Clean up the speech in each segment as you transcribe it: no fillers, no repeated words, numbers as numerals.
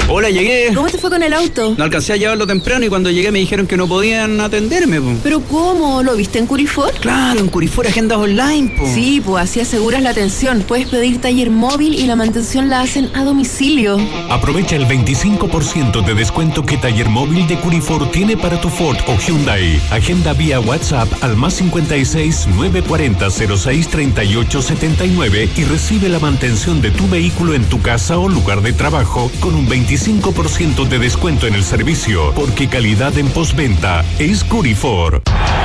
Hola, llegué. ¿Cómo te fue con el auto? No alcancé a llevarlo temprano y cuando llegué me dijeron que no podían atenderme, po. ¿Pero cómo? ¿Lo viste en Curifor? Claro, en Curifor Agendas Online, po. Sí, pues así aseguras la atención. Puedes pedir taller móvil y la mantención la hacen a domicilio. Aprovecha el 25% de descuento que Taller Móvil de Curifor tiene para tu Ford o Hyundai. Agenda vía WhatsApp al +56 940 06 38 79 y recibe la mantención de tu vehículo en tu casa o lugar de trabajo con un 25% de descuento en el servicio, porque calidad en postventa es Curifor.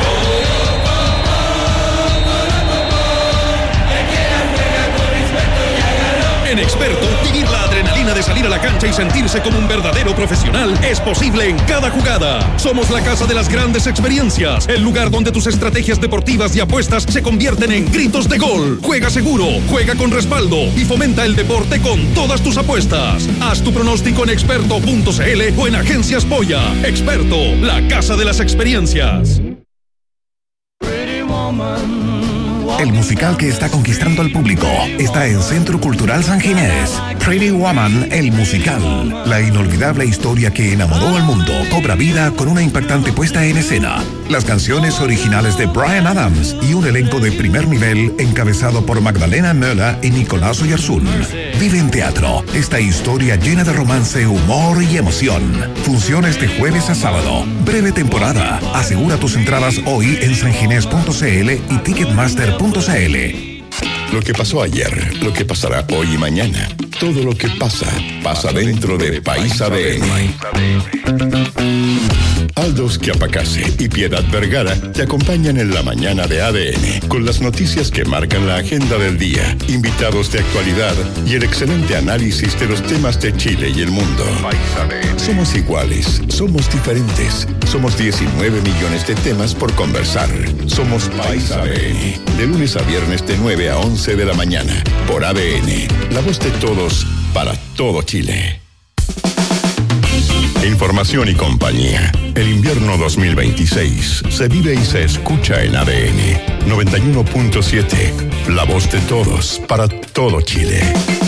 En Experto, vivir la adrenalina de salir a la cancha y sentirse como un verdadero profesional es posible en cada jugada. Somos la casa de las grandes experiencias, el lugar donde tus estrategias deportivas y apuestas se convierten en gritos de gol. Juega seguro, juega con respaldo y fomenta el deporte con todas tus apuestas. Haz tu pronóstico en experto.cl o en Agencias Polla. Experto, la casa de las experiencias. El musical que está conquistando al público está en Centro Cultural San Ginés. Pretty Woman, el musical. La inolvidable historia que enamoró al mundo cobra vida con una impactante puesta en escena. Las canciones originales de Bryan Adams y un elenco de primer nivel encabezado por Magdalena Möller y Nicolás Oyarzún. Vive en teatro esta historia llena de romance, humor y emoción. Funciones de jueves a sábado. Breve temporada. Asegura tus entradas hoy en sanginés.cl y ticketmaster.cl. Lo que pasó ayer, lo que pasará hoy y mañana. Todo lo que pasa, pasa dentro de País ADN. Aldos Chiapacase y Piedad Vergara te acompañan en la mañana de ADN con las noticias que marcan la agenda del día, invitados de actualidad y el excelente análisis de los temas de Chile y el mundo. Somos iguales, somos diferentes, somos 19 millones de temas por conversar. Somos País ADN, de lunes a viernes de 9 a 11 de la mañana, por ADN, la voz de todos para todo Chile. Información y compañía. El invierno 2026 se vive y se escucha en ADN 91.7. La voz de todos para todo Chile.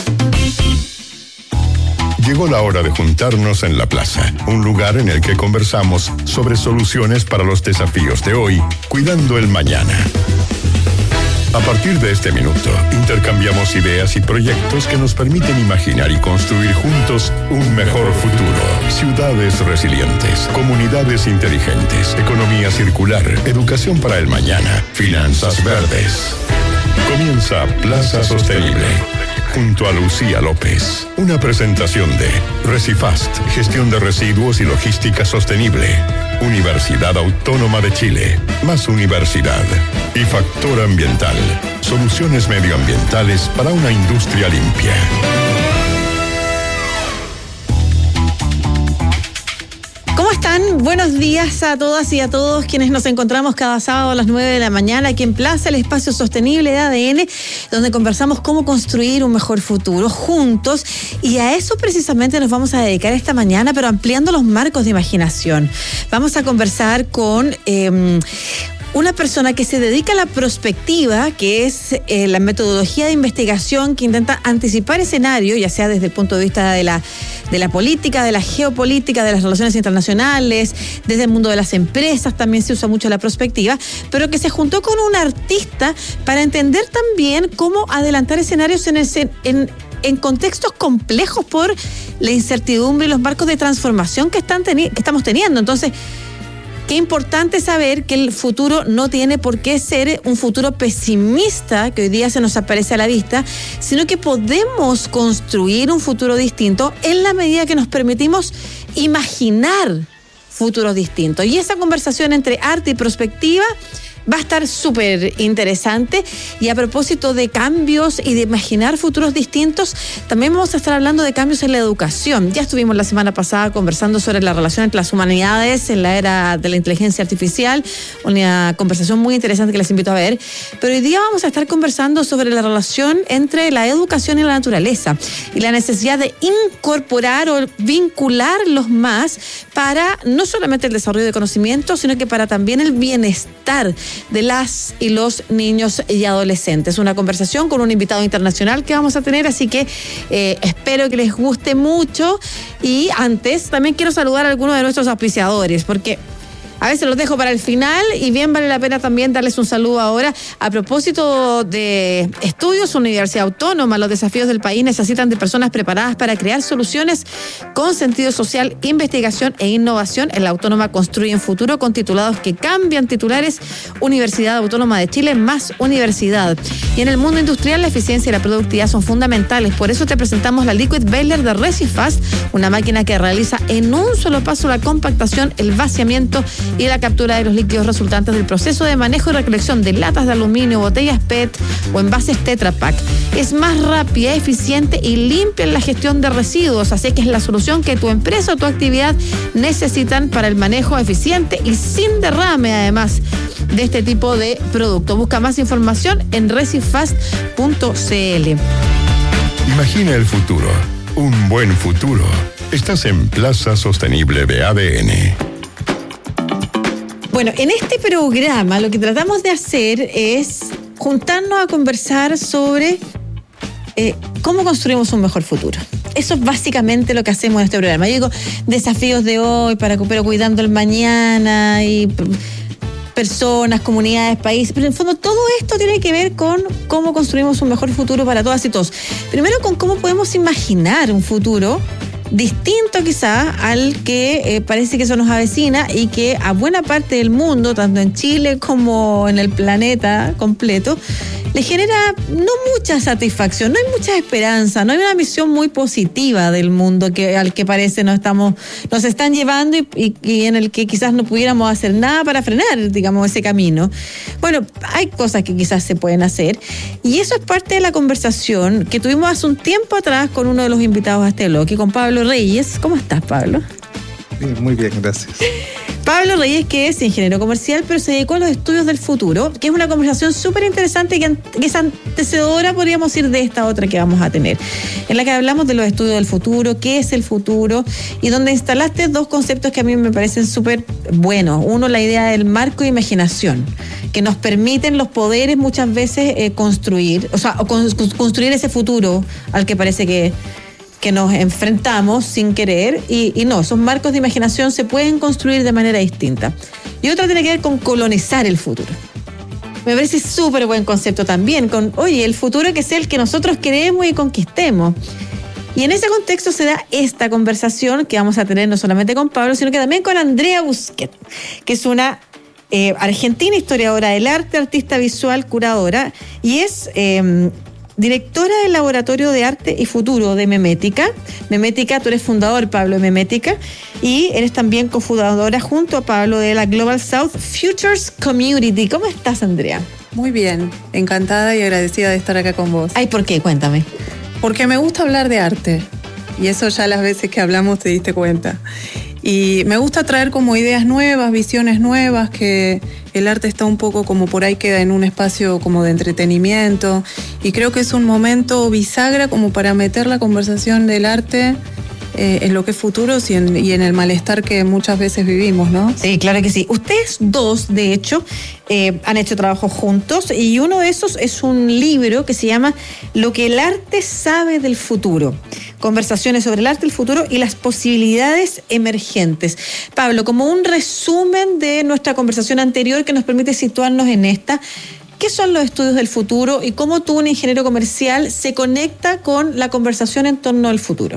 Llegó la hora de juntarnos en la plaza, un lugar en el que conversamos sobre soluciones para los desafíos de hoy, cuidando el mañana. A partir de este minuto, intercambiamos ideas y proyectos que nos permiten imaginar y construir juntos un mejor futuro. Ciudades resilientes, comunidades inteligentes, economía circular, educación para el mañana, finanzas verdes. Comienza Plaza Sostenible, junto a Lucía López. Una presentación de Recifast, Gestión de Residuos y Logística Sostenible. Universidad Autónoma de Chile, más universidad. Y Factor Ambiental, soluciones medioambientales para una industria limpia. ¿Cómo están? Buenos días a todas y a todos quienes nos encontramos cada sábado a las 9 de la mañana aquí en Plaza, el espacio sostenible de ADN, donde conversamos cómo construir un mejor futuro juntos, y a eso precisamente nos vamos a dedicar esta mañana, pero ampliando los marcos de imaginación. Vamos a conversar con una persona que se dedica a la prospectiva, que es la metodología de investigación que intenta anticipar escenarios, ya sea desde el punto de vista de la política, de la geopolítica, de las relaciones internacionales, desde el mundo de las empresas también se usa mucho la prospectiva, pero que se juntó con un artista para entender también cómo adelantar escenarios en contextos complejos por la incertidumbre y los marcos de transformación que estamos teniendo. Entonces, qué importante saber que el futuro no tiene por qué ser un futuro pesimista que hoy día se nos aparece a la vista, sino que podemos construir un futuro distinto en la medida que nos permitimos imaginar futuros distintos. Y esa conversación entre arte y prospectiva va a estar súper interesante. Y a propósito de cambios y de imaginar futuros distintos, también vamos a estar hablando de cambios en la educación. Ya estuvimos la semana pasada conversando sobre la relación entre las humanidades en la era de la inteligencia artificial, una conversación muy interesante que les invito a ver. Pero hoy día vamos a estar conversando sobre la relación entre la educación y la naturaleza y la necesidad de incorporar o vincularlos más para no solamente el desarrollo de conocimiento, sino que para también el bienestar de las y los niños y adolescentes. Una conversación con un invitado internacional que vamos a tener, así que espero que les guste mucho. Y antes también quiero saludar a algunos de nuestros auspiciadores, porque a veces los dejo para el final y bien vale la pena también darles un saludo ahora. A propósito de estudios, Universidad Autónoma, los desafíos del país necesitan de personas preparadas para crear soluciones con sentido social, investigación e innovación. En la Autónoma construyen futuro con titulados que cambian. Titulares: Universidad Autónoma de Chile más universidad. Y en el mundo industrial, la eficiencia y la productividad son fundamentales. Por eso te presentamos la Liquid Baler de Recifast, una máquina que realiza en un solo paso la compactación, el vaciamiento y la captura de los líquidos resultantes del proceso de manejo y recolección de latas de aluminio, botellas PET o envases Tetra Pak. Es más rápida, eficiente y limpia en la gestión de residuos, así que es la solución que tu empresa o tu actividad necesitan para el manejo eficiente y sin derrame, además, de este tipo de producto. Busca más información en recifast.cl. Imagina el futuro, un buen futuro. Estás en Plaza Sostenible de ADN. Bueno, en este programa lo que tratamos de hacer es juntarnos a conversar sobre cómo construimos un mejor futuro. Eso es básicamente lo que hacemos en este programa. Yo digo desafíos de hoy, pero cuidando el mañana y personas, comunidades, países, pero en el fondo todo esto tiene que ver con cómo construimos un mejor futuro para todas y todos. Primero, con cómo podemos imaginar un futuro distinto quizás al que parece que eso nos avecina y que a buena parte del mundo, tanto en Chile como en el planeta completo, le genera no mucha satisfacción, no hay mucha esperanza, no hay una visión muy positiva del mundo al que parece nos están llevando y en el que quizás no pudiéramos hacer nada para frenar, digamos, ese camino. Bueno, hay cosas que quizás se pueden hacer y eso es parte de la conversación que tuvimos hace un tiempo atrás con uno de los invitados a este bloque, con Pablo Reyes. ¿Cómo estás, Pablo? Muy bien, gracias. Pablo Reyes, que es ingeniero comercial, pero se dedicó a los estudios del futuro, que es una conversación súper interesante que es antecedora, podríamos decir, de esta otra que vamos a tener, en la que hablamos de los estudios del futuro, qué es el futuro, y donde instalaste dos conceptos que a mí me parecen súper buenos. Uno, la idea del marco de imaginación, que nos permiten los poderes muchas veces construir ese futuro al que parece que nos enfrentamos sin querer y no, esos marcos de imaginación se pueden construir de manera distinta. Y otra tiene que ver con colonizar el futuro. Me parece súper buen concepto también, el futuro que sea el que nosotros queremos y conquistemos. Y en ese contexto se da esta conversación que vamos a tener no solamente con Pablo, sino que también con Andrea Busquet, que es una argentina historiadora del arte, artista visual, curadora, y es directora del Laboratorio de Arte y Futuro de Memética. Memética, tú eres fundador, Pablo, de Memética, y eres también cofundadora junto a Pablo de la Global South Futures Community. ¿Cómo estás, Andrea? Muy bien, encantada y agradecida de estar acá con vos. Ay, ¿por qué? Cuéntame. Porque me gusta hablar de arte, y eso ya las veces que hablamos te diste cuenta. Y me gusta traer como ideas nuevas, visiones nuevas, que el arte está un poco como por ahí queda en un espacio como de entretenimiento. Y creo que es un momento bisagra como para meter la conversación del arte en lo que es futuro y en el malestar que muchas veces vivimos, ¿no? Sí, claro que sí. Ustedes dos, de hecho, han hecho trabajo juntos y uno de esos es un libro que se llama Lo que el arte sabe del futuro. Conversaciones sobre el arte, el futuro y las posibilidades emergentes. Pablo, como un resumen de nuestra conversación anterior que nos permite situarnos en esta, ¿qué son los estudios del futuro y cómo tú, un ingeniero comercial, se conecta con la conversación en torno al futuro?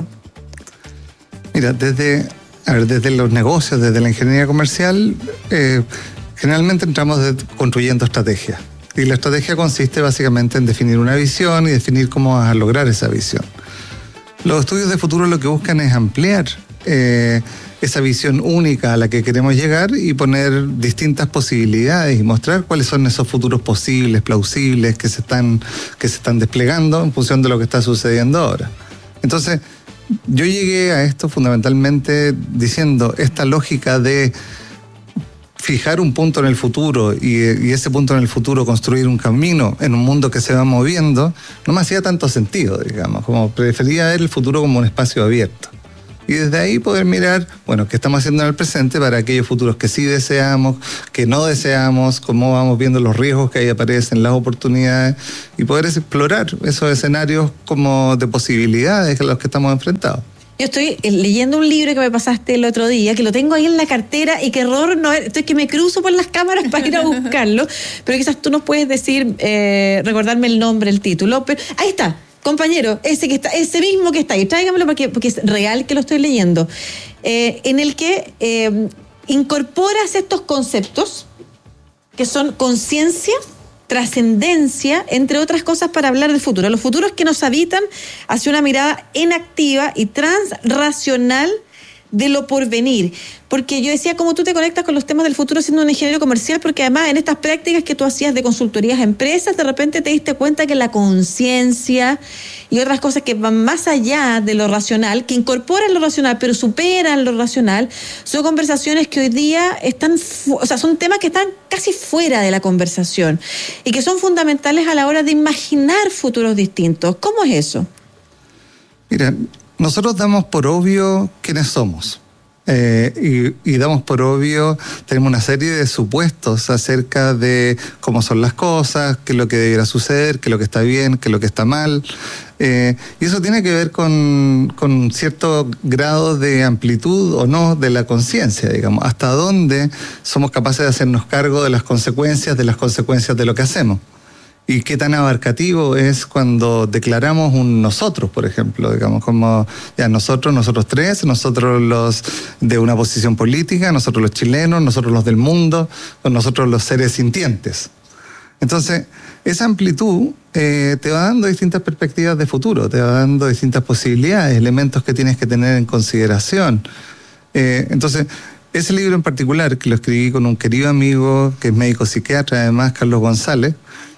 Mira, desde los negocios, desde la ingeniería comercial, generalmente entramos construyendo estrategias. Y la estrategia consiste básicamente en definir una visión y definir cómo vas a lograr esa visión. Los estudios de futuro lo que buscan es ampliar esa visión única a la que queremos llegar y poner distintas posibilidades y mostrar cuáles son esos futuros posibles, plausibles, que se están desplegando en función de lo que está sucediendo ahora. Entonces, yo llegué a esto fundamentalmente diciendo esta lógica de fijar un punto en el futuro y ese punto en el futuro construir un camino en un mundo que se va moviendo, no me hacía tanto sentido, digamos, como prefería ver el futuro como un espacio abierto. Y desde ahí poder mirar, bueno, qué estamos haciendo en el presente para aquellos futuros que sí deseamos, que no deseamos, cómo vamos viendo los riesgos que ahí aparecen, las oportunidades, y poder explorar esos escenarios como de posibilidades a los que estamos enfrentados. Yo estoy leyendo un libro que me pasaste el otro día, que lo tengo ahí en la cartera y que error no es, estoy que me cruzo por las cámaras para ir a buscarlo, pero quizás tú nos puedes decir, recordarme el nombre, el título, pero ahí está. Compañero, ese mismo que está ahí, tráigamelo porque es real que lo estoy leyendo, en el que incorporas estos conceptos que son conciencia, trascendencia, entre otras cosas, para hablar del futuro. Los futuros que nos habitan hacia una mirada inactiva y transracional de lo porvenir. Porque yo decía, cómo tú te conectas con los temas del futuro siendo un ingeniero comercial, porque además en estas prácticas que tú hacías de consultorías a empresas, de repente te diste cuenta que la conciencia y otras cosas que van más allá de lo racional, que incorporan lo racional, pero superan lo racional, son conversaciones que hoy día son temas que están casi fuera de la conversación y que son fundamentales a la hora de imaginar futuros distintos. ¿Cómo es eso? Mira, nosotros damos por obvio quiénes somos. Y damos por obvio, tenemos una serie de supuestos acerca de cómo son las cosas, qué es lo que debiera suceder, qué es lo que está bien, qué es lo que está mal. Y eso tiene que ver con cierto grado de amplitud o no de la conciencia, digamos. Hasta dónde somos capaces de hacernos cargo de las consecuencias de lo que hacemos. Y qué tan abarcativo es cuando declaramos un nosotros, por ejemplo, digamos, como ya nosotros tres, nosotros los de una posición política, nosotros los chilenos, nosotros los del mundo, nosotros los seres sintientes. Entonces, esa amplitud te va dando distintas perspectivas de futuro, te va dando distintas posibilidades, elementos que tienes que tener en consideración. Entonces, ese libro en particular, que lo escribí con un querido amigo, que es médico psiquiatra, además, Carlos González,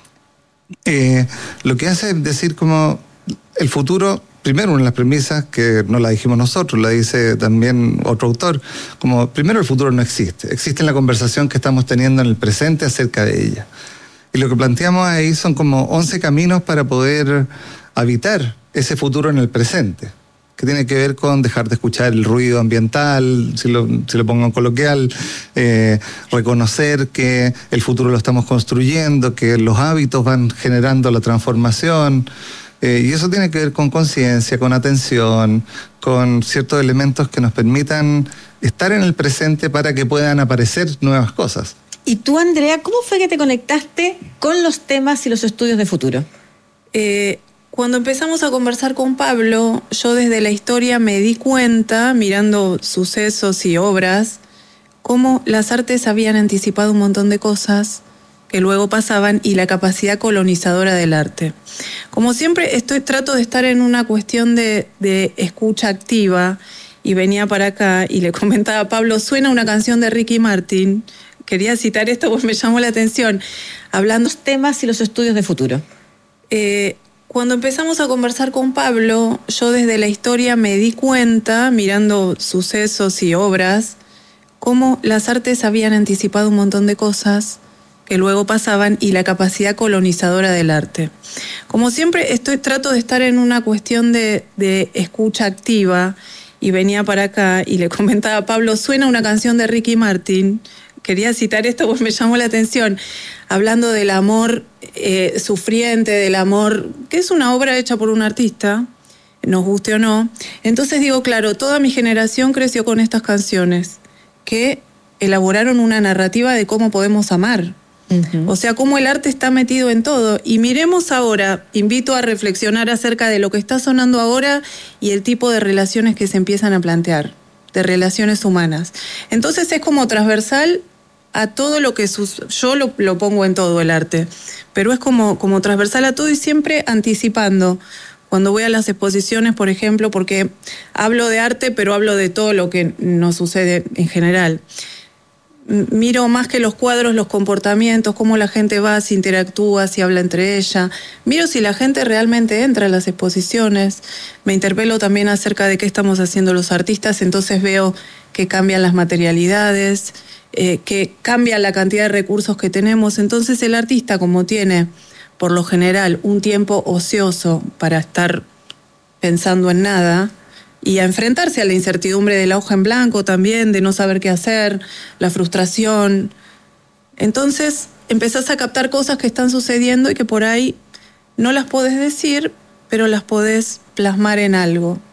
lo que hace es decir como el futuro, primero una de las premisas que no la dijimos nosotros, la dice también otro autor, como primero el futuro no existe, existe en la conversación que estamos teniendo en el presente acerca de ella. Y lo que planteamos ahí son como 11 caminos para poder habitar ese futuro en el presente, que tiene que ver con dejar de escuchar el ruido ambiental, si lo pongo en coloquial, reconocer que el futuro lo estamos construyendo, que los hábitos van generando la transformación, y eso tiene que ver con conciencia, con atención, con ciertos elementos que nos permitan estar en el presente para que puedan aparecer nuevas cosas. Y tú, Andrea, ¿cómo fue que te conectaste con los temas y los estudios de futuro? Cuando empezamos a conversar con Pablo, yo desde la historia me di cuenta, mirando sucesos y obras, cómo las artes habían anticipado un montón de cosas que luego pasaban y la capacidad colonizadora del arte. Como siempre, trato de estar en una cuestión de escucha activa, y venía para acá y le comentaba a Pablo, suena una canción de Ricky Martin, quería citar esto porque me llamó la atención, hablando los temas y los estudios de futuro. Cuando empezamos a conversar con Pablo, yo desde la historia me di cuenta, mirando sucesos y obras, cómo las artes habían anticipado un montón de cosas que luego pasaban y la capacidad colonizadora del arte. Como siempre, trato de estar en una cuestión de escucha activa, y venía para acá y le comentaba a Pablo, suena una canción de Ricky Martin, quería citar esto porque me llamó la atención, hablando del amor sufriente, del amor, que es una obra hecha por un artista, nos guste o no. Entonces digo, claro, toda mi generación creció con estas canciones que elaboraron una narrativa de cómo podemos amar. O sea, cómo el arte está metido en todo. Y miremos ahora, invito a reflexionar acerca de lo que está sonando ahora y el tipo de relaciones que se empiezan a plantear, de relaciones humanas. Entonces es como transversal a todo lo que yo lo pongo en todo el arte, pero es como transversal a todo y siempre anticipando. Cuando voy a las exposiciones, por ejemplo, porque hablo de arte, pero hablo de todo lo que nos sucede en general. Miro más que los cuadros, los comportamientos, cómo la gente va, si interactúa, si habla entre ella. Miro si la gente realmente entra a las exposiciones. Me interpelo también acerca de qué estamos haciendo los artistas, entonces veo que cambian las materialidades, que cambia la cantidad de recursos que tenemos. Entonces el artista, como tiene, por lo general, un tiempo ocioso para estar pensando en nada, y a enfrentarse a la incertidumbre de la hoja en blanco también, de no saber qué hacer, la frustración. Entonces empezás a captar cosas que están sucediendo y que por ahí no las podés decir, pero las podés plasmar en algo.